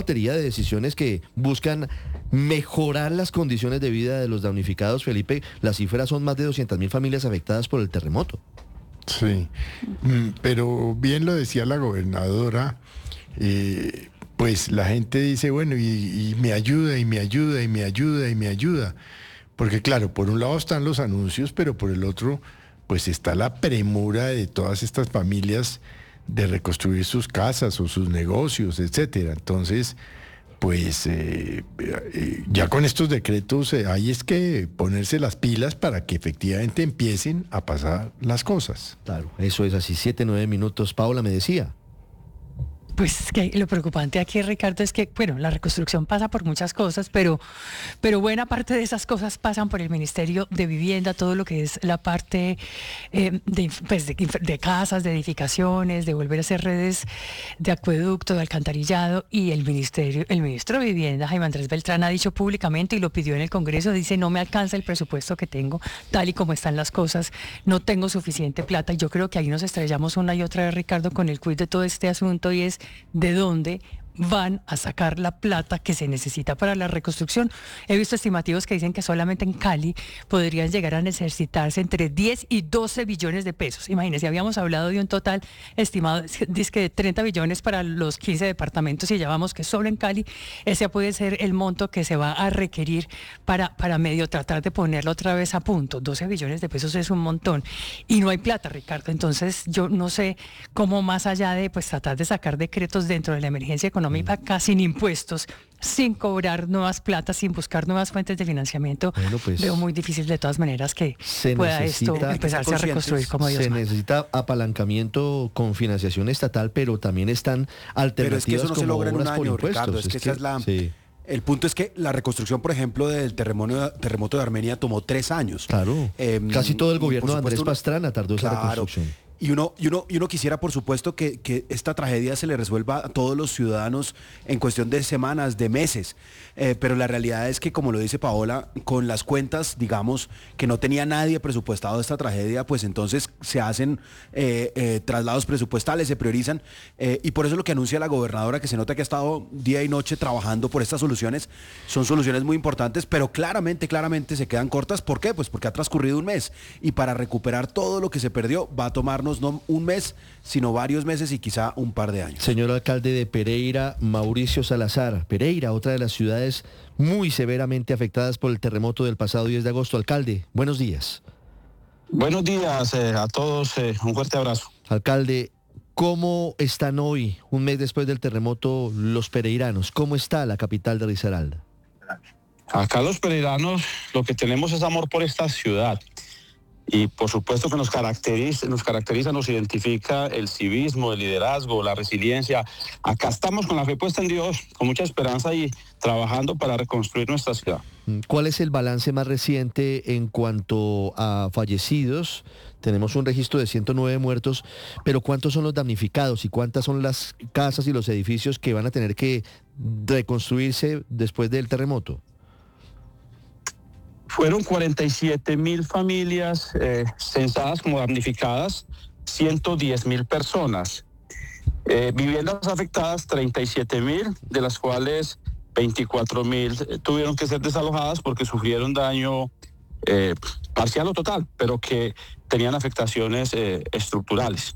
batería de decisiones que buscan mejorar las condiciones de vida de los damnificados. Felipe, las cifras son más de 200.000 familias afectadas por el terremoto. Sí, pero bien lo decía la gobernadora, pues la gente dice, bueno, y me ayuda, y me ayuda, y me ayuda, y me ayuda. Porque claro, por un lado están los anuncios, pero por el otro, pues está la premura de todas estas familias de reconstruir sus casas o sus negocios, etcétera. Entonces, pues ya con estos decretos hay es que ponerse las pilas para que efectivamente empiecen a pasar las cosas. Claro, eso es así, 7, 9 minutos. Paola me decía. Pues es que lo preocupante aquí, Ricardo, es que, bueno, la reconstrucción pasa por muchas cosas, pero buena parte de esas cosas pasan por el Ministerio de Vivienda, todo lo que es la parte de casas, de edificaciones, de volver a hacer redes de acueducto, de alcantarillado, y el ministro de Vivienda, Jaime Andrés Beltrán, ha dicho públicamente y lo pidió en el Congreso, dice, no me alcanza el presupuesto que tengo, tal y como están las cosas, no tengo suficiente plata, y yo creo que ahí nos estrellamos una y otra vez, Ricardo, con el quid de todo este asunto, y es de dónde van a sacar la plata que se necesita para la reconstrucción. He visto estimativos que dicen que solamente en Cali podrían llegar a necesitarse entre 10 y 12 billones de pesos. Imagínense, habíamos hablado de un total estimado de 30 billones para los 15 departamentos y ya vamos que solo en Cali ese puede ser el monto que se va a requerir para medio tratar de ponerlo otra vez a punto. 12 billones de pesos es un montón y no hay plata, Ricardo. Entonces yo no sé cómo, más allá de pues tratar de sacar decretos dentro de la emergencia económica, sin impuestos, sin cobrar nuevas platas, sin buscar nuevas fuentes de financiamiento, bueno, pues, veo muy difícil de todas maneras que pueda esto empezarse a reconstruir como Dios manda. Se necesita apalancamiento con financiación estatal, pero también están alternativas, pero es que eso no como se logra en un obras por año, impuestos. Ricardo, es que esa es la... Sí. El punto es que la reconstrucción, por ejemplo, del terremoto de Armenia tomó 3 años. Claro, casi todo el gobierno de Andrés Pastrana tardó esa reconstrucción. Y uno quisiera, por supuesto, que esta tragedia se le resuelva a todos los ciudadanos en cuestión de semanas, de meses. Pero la realidad es que, como lo dice Paola, con las cuentas, digamos, que no tenía nadie presupuestado esta tragedia, pues entonces se hacen traslados presupuestales, se priorizan. Y por eso lo que anuncia la gobernadora, que se nota que ha estado día y noche trabajando por estas soluciones, son soluciones muy importantes, pero claramente se quedan cortas. ¿Por qué? Pues porque ha transcurrido un mes. Y para recuperar todo lo que se perdió va a tomarnos no un mes, sino varios meses y quizá un par de años. Señor alcalde de Pereira, Mauricio Salazar. Pereira, otra de las ciudades muy severamente afectadas por el terremoto del pasado 10 de agosto. Alcalde, buenos días. Buenos días a todos, un fuerte abrazo. Alcalde, ¿cómo están hoy, un mes después del terremoto, los pereiranos? ¿Cómo está la capital de Risaralda? Acá los pereiranos lo que tenemos es amor por esta ciudad. Y por supuesto que nos caracteriza, nos identifica el civismo, el liderazgo, la resiliencia. Acá estamos con la fe puesta en Dios, con mucha esperanza y trabajando para reconstruir nuestra ciudad. ¿Cuál es el balance más reciente en cuanto a fallecidos? Tenemos un registro de 109 muertos, pero ¿cuántos son los damnificados y cuántas son las casas y los edificios que van a tener que reconstruirse después del terremoto? Fueron 47.000 familias censadas como damnificadas, 110.000 personas. Viviendas afectadas, 37.000, de las cuales 24.000 tuvieron que ser desalojadas porque sufrieron daño parcial o total, pero que tenían afectaciones estructurales.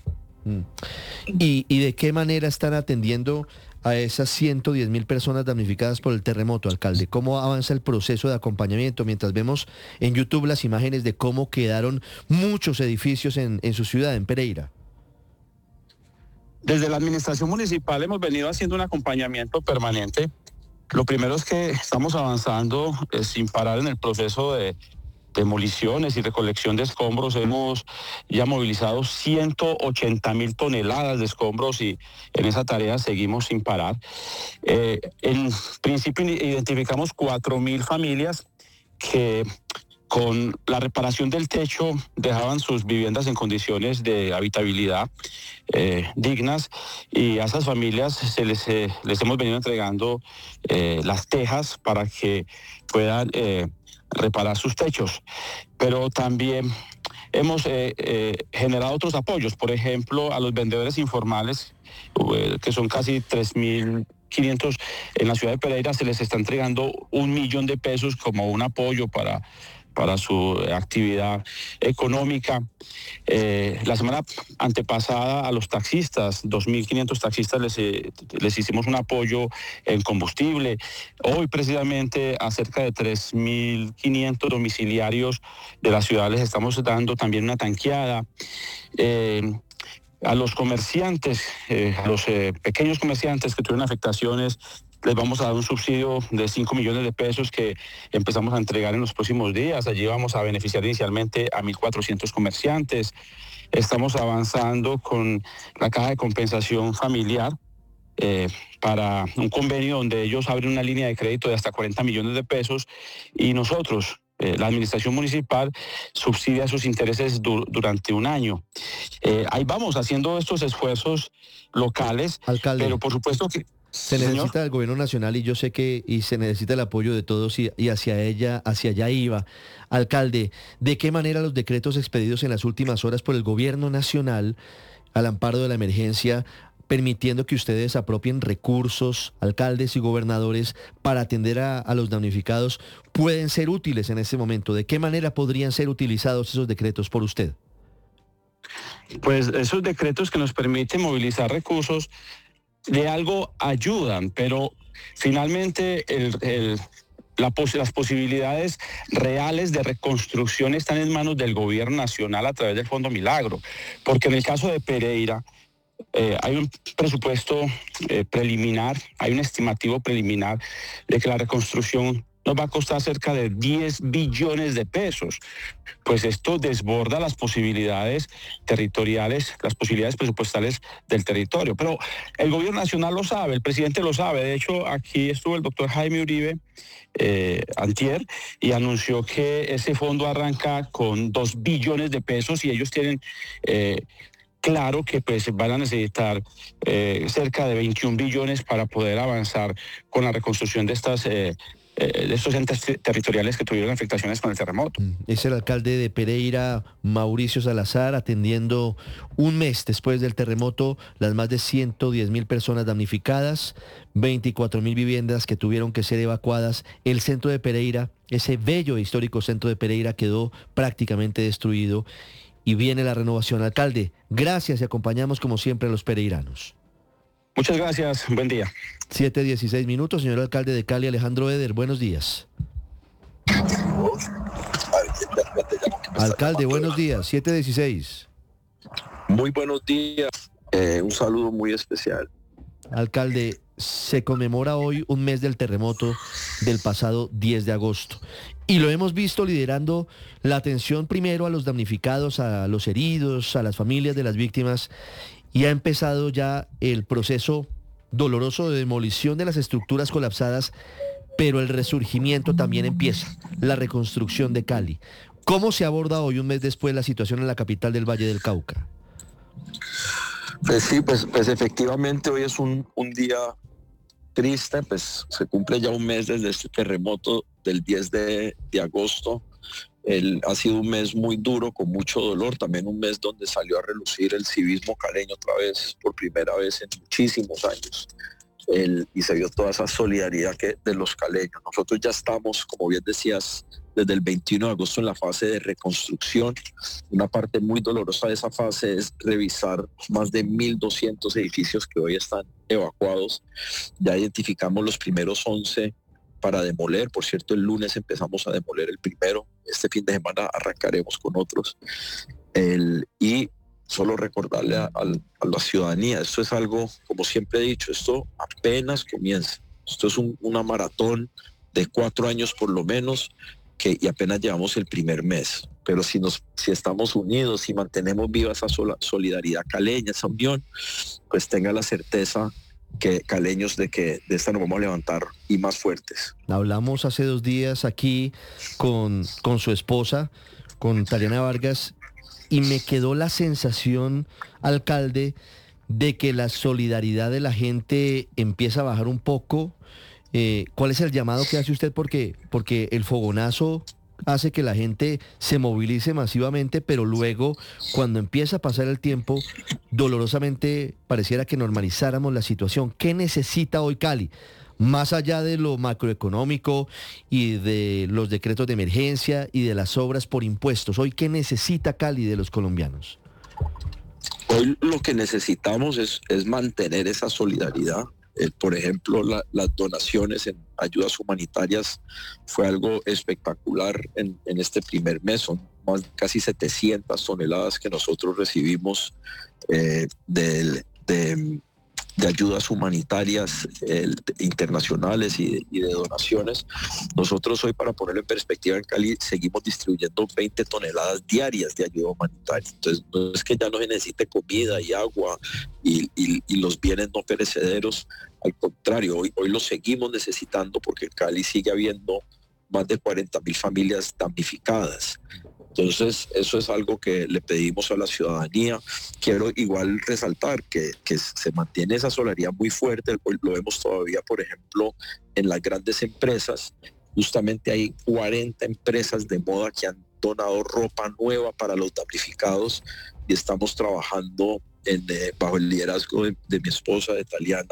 ¿Y de qué manera están atendiendo a esas 110.000 personas damnificadas por el terremoto, alcalde? ¿Cómo avanza el proceso de acompañamiento? Mientras vemos en YouTube las imágenes de cómo quedaron muchos edificios en su ciudad, en Pereira. Desde la administración municipal hemos venido haciendo un acompañamiento permanente. Lo primero es que estamos avanzando sin parar en el proceso de demoliciones y recolección de escombros. Hemos ya movilizado 180.000 toneladas de escombros y en esa tarea seguimos sin parar. En principio identificamos 4.000 familias que con la reparación del techo dejaban sus viviendas en condiciones de habitabilidad dignas, y a esas familias les hemos venido entregando las tejas para que puedan reparar sus techos. Pero también hemos generado otros apoyos, por ejemplo, a los vendedores informales, que son casi 3.000 2.500 en la ciudad de Pereira se les está entregando 1 millón de pesos como un apoyo para su actividad económica. La semana antepasada a los taxistas, 2.500 taxistas les hicimos un apoyo en combustible. Hoy precisamente a cerca de 3.500 domiciliarios de la ciudad les estamos dando también una tanqueada. A los comerciantes, a los pequeños comerciantes que tuvieron afectaciones, les vamos a dar un subsidio de 5 millones de pesos que empezamos a entregar en los próximos días. Allí vamos a beneficiar inicialmente a 1.400 comerciantes. Estamos avanzando con la caja de compensación familiar para un convenio donde ellos abren una línea de crédito de hasta 40 millones de pesos y nosotros, la administración municipal, subsidia sus intereses durante un año. Ahí vamos haciendo estos esfuerzos locales, Alcalde, pero por supuesto que... se Señor. necesita del gobierno nacional y yo sé que se necesita el apoyo de todos y hacia allá iba. Alcalde, ¿de qué manera los decretos expedidos en las últimas horas por el gobierno nacional al amparo de la emergencia, permitiendo que ustedes apropien recursos, alcaldes y gobernadores, para atender a los damnificados, pueden ser útiles en este momento? ¿De qué manera podrían ser utilizados esos decretos por usted? Pues esos decretos que nos permiten movilizar recursos de algo ayudan, pero finalmente las posibilidades reales de reconstrucción están en manos del gobierno nacional a través del Fondo Milagro, porque en el caso de Pereira hay un presupuesto preliminar, hay un estimativo preliminar de que la reconstrucción nos va a costar cerca de 10 billones de pesos. Pues esto desborda las posibilidades territoriales, las posibilidades presupuestales del territorio. Pero el gobierno nacional lo sabe, el presidente lo sabe. De hecho, aquí estuvo el doctor Jaime Uribe antier y anunció que ese fondo arranca con 2 billones de pesos y ellos tienen... claro que pues van a necesitar cerca de 21 billones para poder avanzar con la reconstrucción de estos entes territoriales que tuvieron afectaciones con el terremoto. Es el alcalde de Pereira, Mauricio Salazar, atendiendo un mes después del terremoto las más de 110.000 personas damnificadas, 24.000 viviendas que tuvieron que ser evacuadas. El centro de Pereira, ese bello e histórico centro de Pereira, quedó prácticamente destruido y viene la renovación. Alcalde, gracias y acompañamos como siempre a los pereiranos. Muchas gracias, buen día. 7:16, señor alcalde de Cali, Alejandro Eder, buenos días. Alcalde, buenos días, 7:16. Muy buenos días, un saludo muy especial. Alcalde, se conmemora hoy un mes del terremoto del pasado 10 de agosto. Y lo hemos visto liderando la atención primero a los damnificados, a los heridos, a las familias de las víctimas. Y ha empezado ya el proceso doloroso de demolición de las estructuras colapsadas, pero el resurgimiento también empieza, la reconstrucción de Cali. ¿Cómo se aborda hoy, un mes después, la situación en la capital del Valle del Cauca? Pues sí, pues efectivamente hoy es un día triste, pues se cumple ya un mes desde este terremoto del 10 de agosto. Ha sido un mes muy duro, con mucho dolor, también un mes donde salió a relucir el civismo caleño otra vez, por primera vez en muchísimos años, y se vio toda esa solidaridad de los caleños. Nosotros ya estamos, como bien decías, desde el 21 de agosto en la fase de reconstrucción. Una parte muy dolorosa de esa fase es revisar más de 1.200 edificios que hoy están evacuados. Ya identificamos los primeros 11 para demoler. Por cierto, el lunes empezamos a demoler el primero. Este fin de semana arrancaremos con otros. Y solo recordarle a la ciudadanía, esto es algo, como siempre he dicho, esto apenas comienza. Esto es una maratón de 4 años por lo menos, y apenas llevamos el primer mes. Pero si estamos unidos, si mantenemos viva esa solidaridad caleña, esa unión, pues tenga la certeza que caleños de esta nos vamos a levantar y más fuertes. Hablamos hace 2 días aquí con su esposa, con Taliana Vargas, y me quedó la sensación, alcalde, de que la solidaridad de la gente empieza a bajar un poco. ¿Cuál es el llamado que hace usted? Porque el fogonazo hace que la gente se movilice masivamente, pero luego, cuando empieza a pasar el tiempo, dolorosamente pareciera que normalizáramos la situación. ¿Qué necesita hoy Cali? Más allá de lo macroeconómico y de los decretos de emergencia y de las obras por impuestos, ¿hoy qué necesita Cali de los colombianos? Hoy lo que necesitamos es mantener esa solidaridad. Por ejemplo, las donaciones en ayudas humanitarias fue algo espectacular en este primer mes. Son casi 700 toneladas que nosotros recibimos de ayudas humanitarias internacionales y de donaciones. Nosotros hoy, para ponerlo en perspectiva, en Cali seguimos distribuyendo 20 toneladas diarias de ayuda humanitaria. Entonces, no es que ya no se necesite comida y agua y los bienes no perecederos. Al contrario, hoy los seguimos necesitando porque en Cali sigue habiendo más de 40.000 familias damnificadas. Entonces, eso es algo que le pedimos a la ciudadanía. Quiero igual resaltar que se mantiene esa solidaridad muy fuerte. Hoy lo vemos todavía, por ejemplo, en las grandes empresas. Justamente hay 40 empresas de moda que han donado ropa nueva para los damnificados y estamos trabajando bajo el liderazgo de mi esposa, de Taliana,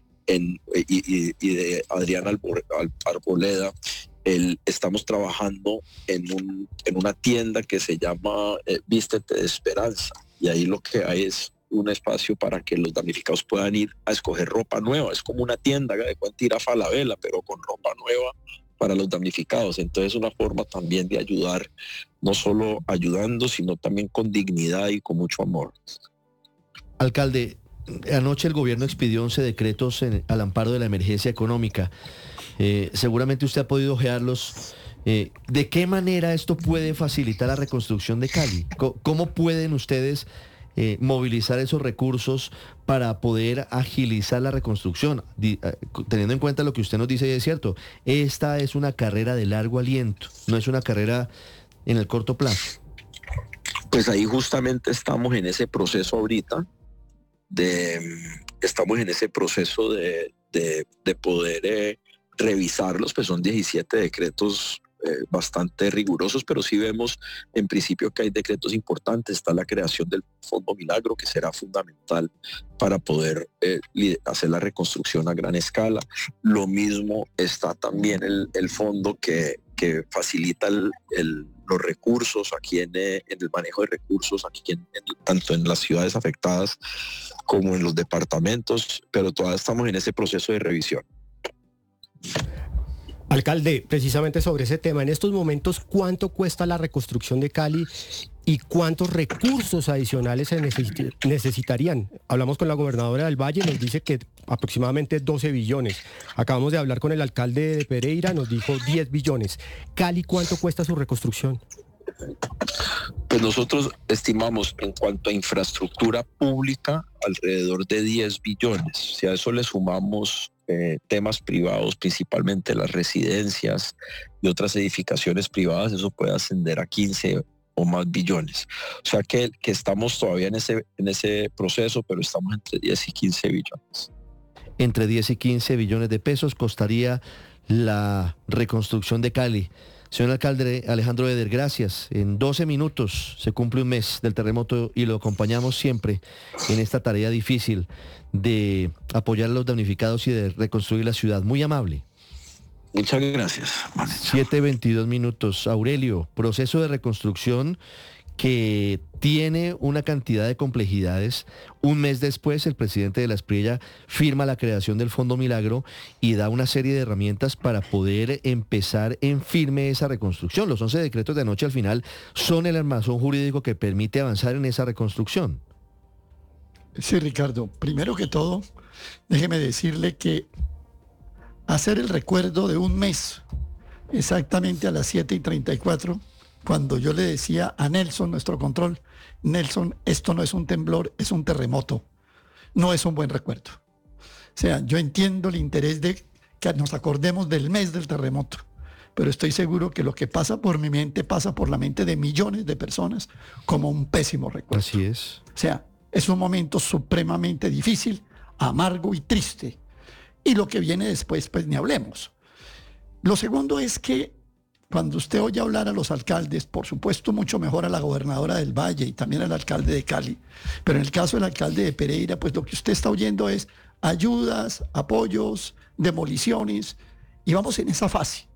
y de Adriana Arboleda. Estamos trabajando en una tienda que se llama Vístete de Esperanza, y ahí lo que hay es un espacio para que los damnificados puedan ir a escoger ropa nueva. Es como una tienda de cuenta ir a Falabella, pero con ropa nueva para los damnificados. Entonces es una forma también de ayudar, no solo ayudando, sino también con dignidad y con mucho amor. Alcalde, anoche el gobierno expidió 11 decretos al amparo de la emergencia económica. Seguramente usted ha podido ojearlos. ¿De qué manera esto puede facilitar la reconstrucción de Cali? ¿Cómo pueden ustedes movilizar esos recursos para poder agilizar la reconstrucción? Teniendo en cuenta lo que usted nos dice, y es cierto, esta es una carrera de largo aliento, no es una carrera en el corto plazo. Pues ahí justamente estamos en ese proceso ahorita, de poder revisarlos. Pues son 17 decretos bastante rigurosos, pero sí vemos en principio que hay decretos importantes. Está la creación del Fondo Milagro, que será fundamental para poder hacer la reconstrucción a gran escala. Lo mismo está también el fondo que facilita los recursos aquí en el manejo de recursos aquí tanto en las ciudades afectadas como en los departamentos, pero todavía estamos en ese proceso de revisión. Alcalde, precisamente sobre ese tema, en estos momentos, ¿cuánto cuesta la reconstrucción de Cali y cuántos recursos adicionales se necesitarían? Hablamos con la gobernadora del Valle, nos dice que aproximadamente 12 billones. Acabamos de hablar con el alcalde de Pereira, nos dijo 10 billones. Cali, ¿cuánto cuesta su reconstrucción? Pues nosotros estimamos, en cuanto a infraestructura pública, alrededor de 10 billones. Si a eso le sumamos temas privados, principalmente las residencias y otras edificaciones privadas, eso puede ascender a 15 o más billones. O sea que estamos todavía en ese proceso, pero estamos entre 10 y 15 billones. Entre 10 y 15 billones de pesos costaría la reconstrucción de Cali. Señor alcalde Alejandro Eder, gracias. En 12 minutos se cumple un mes del terremoto y lo acompañamos siempre en esta tarea difícil de apoyar a los damnificados y de reconstruir la ciudad. Muy amable. Muchas gracias. 7:22 minutos. Aurelio, proceso de reconstrucción que tiene una cantidad de complejidades. Un mes después, el presidente de la Espriella firma la creación del Fondo Milagro y da una serie de herramientas para poder empezar en firme esa reconstrucción. Los 11 decretos de anoche al final son el armazón jurídico que permite avanzar en esa reconstrucción. Sí, Ricardo. Primero que todo, déjeme decirle que hacer el recuerdo de un mes, exactamente a las 7:34, cuando yo le decía a Nelson, nuestro control, Nelson, esto no es un temblor, es un terremoto. No es un buen recuerdo. O sea, yo entiendo el interés de que nos acordemos del mes del terremoto, pero estoy seguro que lo que pasa por mi mente pasa por la mente de millones de personas como un pésimo recuerdo. Así es. O sea, es un momento supremamente difícil, amargo y triste. Y lo que viene después, pues ni hablemos. Lo segundo es que cuando usted oye hablar a los alcaldes, por supuesto mucho mejor a la gobernadora del Valle y también al alcalde de Cali, pero en el caso del alcalde de Pereira, pues lo que usted está oyendo es ayudas, apoyos, demoliciones, y vamos en esa fase.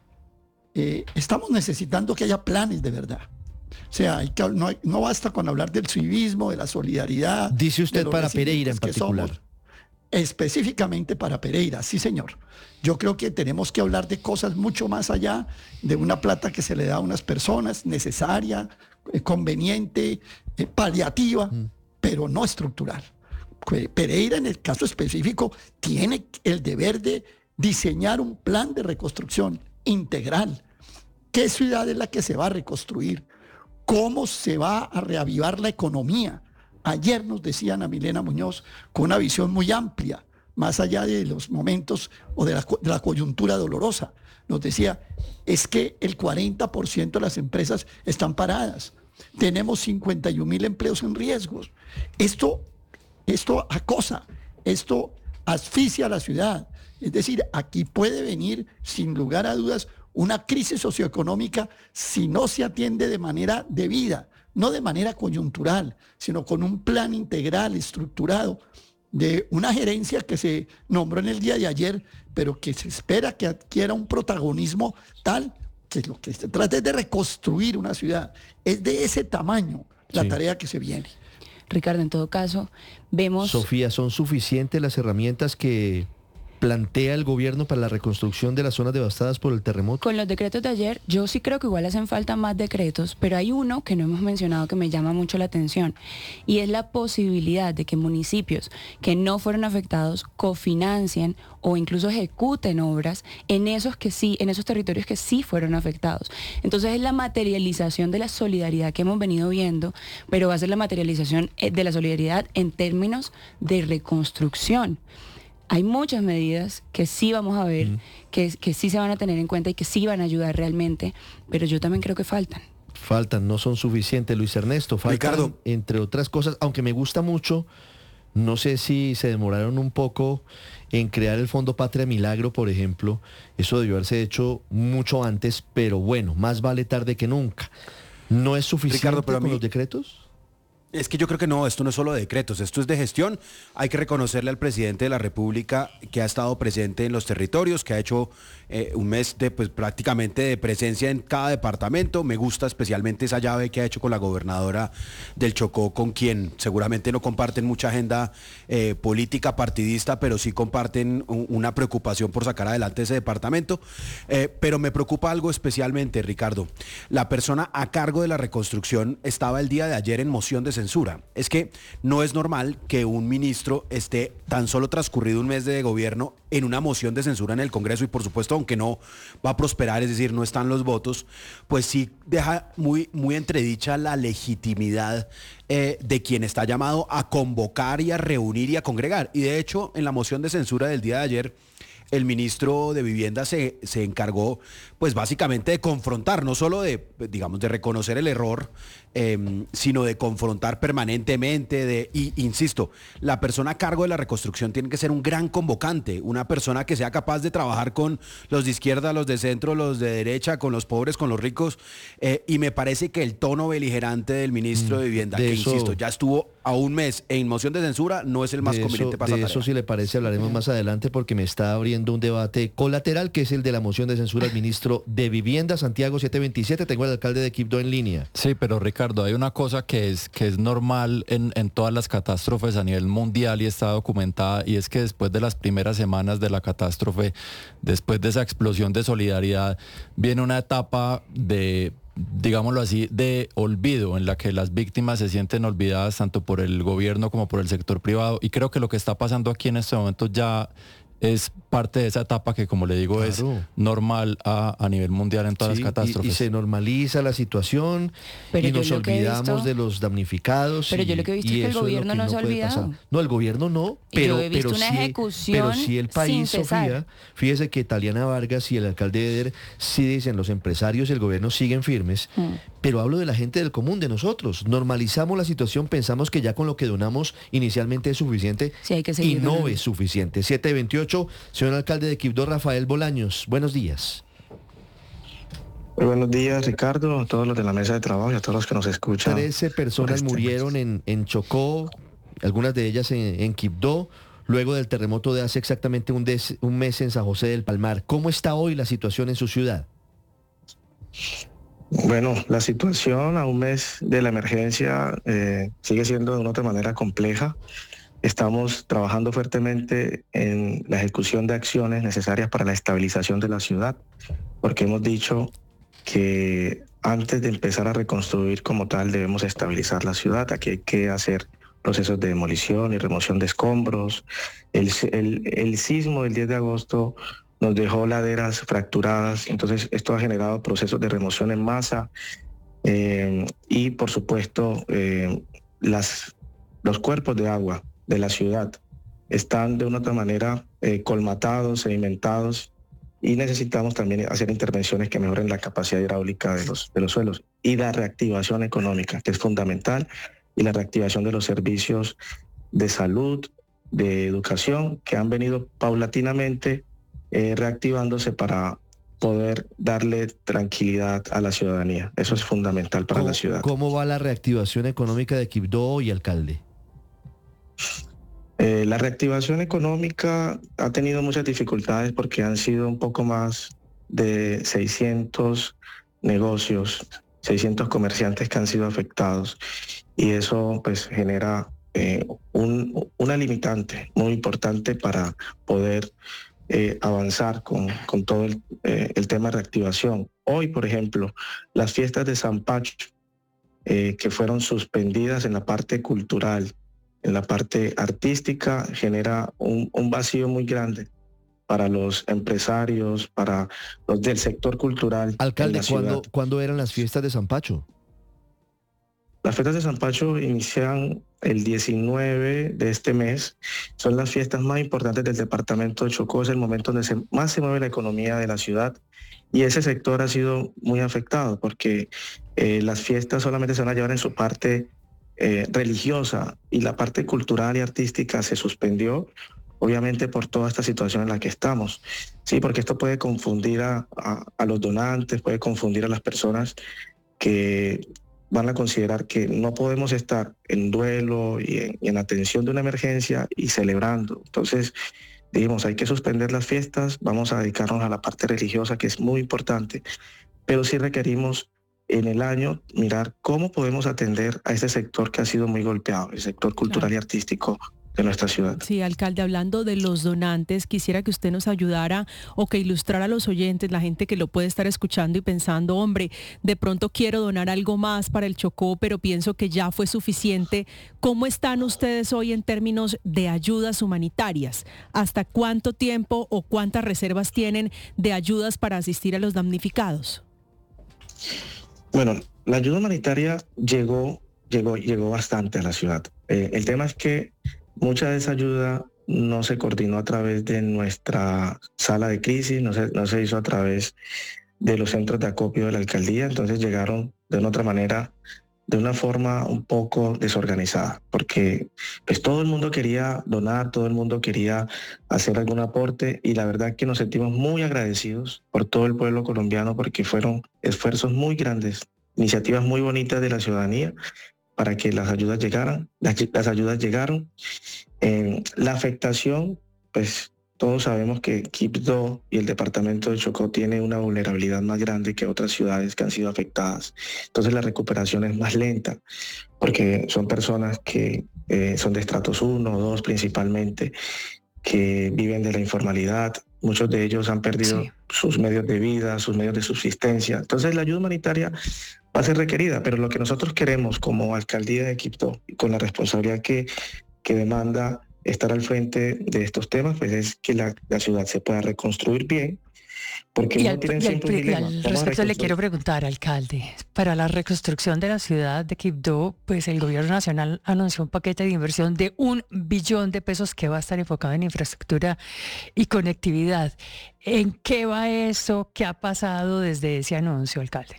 Estamos necesitando que haya planes de verdad. O sea, no basta con hablar del civismo, de la solidaridad. Dice usted para Pereira en particular. Específicamente para Pereira, sí señor. Yo creo que tenemos que hablar de cosas mucho más allá de una plata que se le da a unas personas, necesaria, conveniente, paliativa, pero no estructural. Pereira, en el caso específico, tiene el deber de diseñar un plan de reconstrucción integral. ¿Qué ciudad es la que se va a reconstruir? ¿Cómo se va a reavivar la economía? Ayer nos decían a Milena Muñoz con una visión muy amplia, más allá de los momentos o de la coyuntura dolorosa. Nos decía, es que el 40% de las empresas están paradas. Tenemos 51,000 empleos en riesgos. Esto acosa, esto asfixia a la ciudad. Es decir, aquí puede venir, sin lugar a dudas, una crisis socioeconómica si no se atiende de manera debida, no de manera coyuntural, sino con un plan integral, estructurado, de una gerencia que se nombró en el día de ayer, pero que se espera que adquiera un protagonismo tal que lo que se trata es de reconstruir una ciudad. Es de ese tamaño la tarea que se viene. Ricardo, en todo caso, vemos... Sofía, ¿son suficientes las herramientas que plantea el gobierno para la reconstrucción de las zonas devastadas por el terremoto? Con los decretos de ayer, yo sí creo que igual hacen falta más decretos, pero hay uno que no hemos mencionado que me llama mucho la atención, y es la posibilidad de que municipios que no fueron afectados cofinancien o incluso ejecuten obras en esos territorios que sí fueron afectados. Entonces es la materialización de la solidaridad que hemos venido viendo, pero va a ser la materialización de la solidaridad en términos de reconstrucción. Hay muchas medidas que sí vamos a ver, que sí se van a tener en cuenta y que sí van a ayudar realmente, pero yo también creo que faltan. Faltan, no son suficientes, Luis Ernesto. Faltan, Ricardo, entre otras cosas, aunque me gusta mucho, no sé si se demoraron un poco en crear el Fondo Patria Milagro, por ejemplo. Eso debió haberse hecho mucho antes, pero bueno, más vale tarde que nunca. ¿No es suficiente, Ricardo, con los decretos? Es que yo creo que no, esto no es solo de decretos, esto es de gestión. Hay que reconocerle al presidente de la República que ha estado presente en los territorios, que ha hecho un mes de prácticamente de presencia en cada departamento. Me gusta especialmente esa llave que ha hecho con la gobernadora del Chocó, con quien seguramente no comparten mucha agenda política partidista, pero sí comparten una preocupación por sacar adelante ese departamento. Pero me preocupa algo especialmente, Ricardo. La persona a cargo de la reconstrucción estaba el día de ayer en moción de censura. Es que no es normal que un ministro esté tan solo transcurrido un mes de gobierno en una moción de censura en el Congreso, y por supuesto, aunque no va a prosperar, es decir, no están los votos, pues sí deja muy entredicha la legitimidad de quien está llamado a convocar y a reunir y a congregar. Y de hecho, en la moción de censura del día de ayer, el ministro de Vivienda se encargó, pues básicamente de confrontar, no solo de reconocer el error, sino de confrontar permanentemente, y insisto, la persona a cargo de la reconstrucción tiene que ser un gran convocante, una persona que sea capaz de trabajar con los de izquierda, los de centro, los de derecha, con los pobres, con los ricos, y me parece que el tono beligerante del ministro de Vivienda, que insisto, ya estuvo a un mes en moción de censura, no es el más conveniente para esa tarea. De eso, si le parece, hablaremos más adelante, porque me está abriendo un debate colateral, que es el de la moción de censura al ministro de Vivienda. Santiago 727, tengo al alcalde de Quibdó en línea. Sí, pero Ricardo, hay una cosa que es normal en todas las catástrofes a nivel mundial y está documentada, y es que después de las primeras semanas de la catástrofe, después de esa explosión de solidaridad, viene una etapa de, digámoslo así, de olvido, en la que las víctimas se sienten olvidadas tanto por el gobierno como por el sector privado, y creo que lo que está pasando aquí en este momento ya es parte de esa etapa que, como le digo, claro, es normal a nivel mundial en todas las catástrofes. Y se normaliza la situación, pero y nos olvidamos de los damnificados. Pero yo lo que he visto es que el gobierno no se ha olvidado. No, el gobierno no, pero sí el país, Sofía. Fíjese que Taliana Vargas y el alcalde Eder sí dicen, los empresarios y el gobierno siguen firmes, pero hablo de la gente del común, de nosotros. Normalizamos la situación, pensamos que ya con lo que donamos inicialmente es suficiente, hay que seguir y no es suficiente. 728, señor alcalde de Quibdó, Rafael Bolaños, buenos días. Muy buenos días, Ricardo, a todos los de la mesa de trabajo y a todos los que nos escuchan. 13 personas murieron en Chocó, algunas de ellas en Quibdó, luego del terremoto de hace exactamente un mes en San José del Palmar. ¿Cómo está hoy la situación en su ciudad? Bueno, la situación a un mes de la emergencia sigue siendo de una otra manera compleja. Estamos trabajando fuertemente en la ejecución de acciones necesarias para la estabilización de la ciudad, porque hemos dicho que antes de empezar a reconstruir como tal debemos estabilizar la ciudad. Aquí hay que hacer procesos de demolición y remoción de escombros. El sismo del 10 de agosto nos dejó laderas fracturadas, entonces esto ha generado procesos de remoción en masa y por supuesto los cuerpos de agua de la ciudad están de una otra manera colmatados, sedimentados, y necesitamos también hacer intervenciones que mejoren la capacidad hidráulica de los suelos y la reactivación económica, que es fundamental, y la reactivación de los servicios de salud, de educación, que han venido paulatinamente reactivándose para poder darle tranquilidad a la ciudadanía. Eso es fundamental para la ciudad. ¿Cómo va la reactivación económica de Quibdó y alcalde? La reactivación económica ha tenido muchas dificultades porque han sido un poco más de 600 negocios, 600 comerciantes que han sido afectados, y eso pues genera una limitante muy importante para poder avanzar con todo el tema de reactivación. Hoy, por ejemplo, las fiestas de San Pacho, que fueron suspendidas en la parte cultural, en la parte artística, genera un vacío muy grande para los empresarios, para los del sector cultural. Alcalde, ¿cuándo eran las fiestas de San Pacho? Las fiestas de San Pacho inician el 19 de este mes. Son las fiestas más importantes del departamento de Chocó. Es el momento donde más se mueve la economía de la ciudad. Y ese sector ha sido muy afectado porque las fiestas solamente se van a llevar en su parte religiosa, y la parte cultural y artística se suspendió, obviamente por toda esta situación en la que estamos. Sí, porque esto puede confundir a los donantes, puede confundir a las personas que van a considerar que no podemos estar en duelo y en atención de una emergencia y celebrando. Entonces dijimos, hay que suspender las fiestas, vamos a dedicarnos a la parte religiosa, que es muy importante, pero sí requerimos en el año mirar cómo podemos atender a este sector que ha sido muy golpeado, el sector cultural y artístico de nuestra ciudad. Sí, alcalde, hablando de los donantes, quisiera que usted nos ayudara o que ilustrara a los oyentes, la gente que lo puede estar escuchando y pensando, hombre, de pronto quiero donar algo más para el Chocó, pero pienso que ya fue suficiente. ¿Cómo están ustedes hoy en términos de ayudas humanitarias? ¿Hasta cuánto tiempo o cuántas reservas tienen de ayudas para asistir a los damnificados? Bueno, la ayuda humanitaria llegó bastante a la ciudad. El tema es que mucha de esa ayuda no se coordinó a través de nuestra sala de crisis, no se hizo a través de los centros de acopio de la alcaldía, entonces llegaron de una otra manera, de una forma un poco desorganizada, porque pues todo el mundo quería donar, todo el mundo quería hacer algún aporte, y la verdad que nos sentimos muy agradecidos por todo el pueblo colombiano, porque fueron esfuerzos muy grandes, iniciativas muy bonitas de la ciudadanía para que las ayudas llegaran. Las ayudas llegaron. La afectación, pues todos sabemos que Quibdó y el departamento de Chocó tiene una vulnerabilidad más grande que otras ciudades que han sido afectadas. Entonces la recuperación es más lenta, porque son personas que son de estratos 1 o 2 principalmente, que viven de la informalidad. Muchos de ellos han perdido sus medios de vida, sus medios de subsistencia. Entonces la ayuda humanitaria va a ser requerida, pero lo que nosotros queremos como alcaldía de Quibdó, con la responsabilidad que demanda estar al frente de estos temas, pues es que la ciudad se pueda reconstruir bien, porque no tienen siempre un dilema. Al respecto le quiero preguntar, alcalde, para la reconstrucción de la ciudad de Quibdó, pues el gobierno nacional anunció un paquete de inversión de $1 billón que va a estar enfocado en infraestructura y conectividad. ¿En qué va eso? ¿Qué ha pasado desde ese anuncio, alcalde?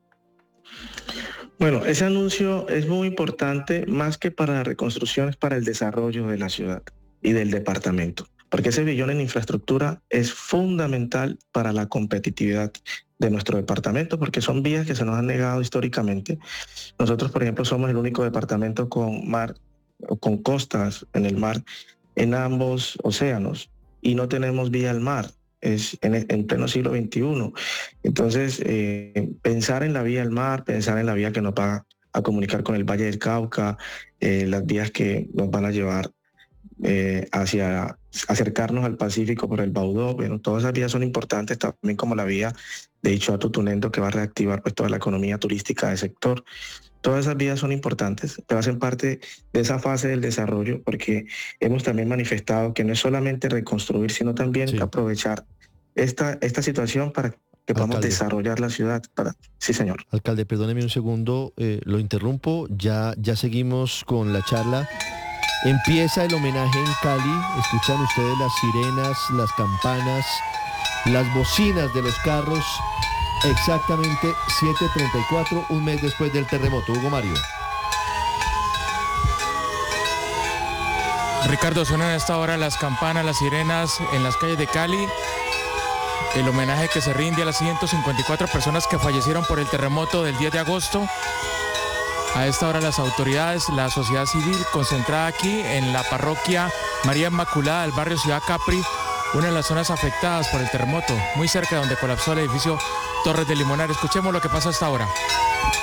Bueno, ese anuncio es muy importante, más que para la reconstrucción, es para el desarrollo de la ciudad y del departamento, porque ese billón en infraestructura es fundamental para la competitividad de nuestro departamento, porque son vías que se nos han negado históricamente. Nosotros, por ejemplo, somos el único departamento con mar, con costas en el mar, en ambos océanos, y no tenemos vía al mar. Es en pleno siglo XXI. Entonces, pensar en la vía al mar, pensar en la vía que nos va a comunicar con el Valle del Cauca, las vías que nos van a llevar hacia acercarnos al Pacífico por el Baudó, bueno, todas esas vías son importantes, también como la vía de Ichoa-Tutunendo, que va a reactivar pues toda la economía turística del sector. Todas esas vías son importantes, pero hacen parte de esa fase del desarrollo, porque hemos también manifestado que no es solamente reconstruir, sino también aprovechar esta situación para que podamos desarrollar la ciudad. Sí, señor. Alcalde, perdóneme un segundo, lo interrumpo, ya seguimos con la charla. Empieza el homenaje en Cali, escuchan ustedes las sirenas, las campanas, las bocinas de los carros, exactamente 7:34, un mes después del terremoto. Hugo Mario. Ricardo, suenan a esta hora las campanas, las sirenas en las calles de Cali. El homenaje que se rinde a las 154 personas que fallecieron por el terremoto del 10 de agosto. A esta hora las autoridades, la sociedad civil concentrada aquí en la parroquia María Inmaculada del barrio Ciudad Capri, una de las zonas afectadas por el terremoto, muy cerca de donde colapsó el edificio Torres de Limonar. Escuchemos lo que pasa a esta hora.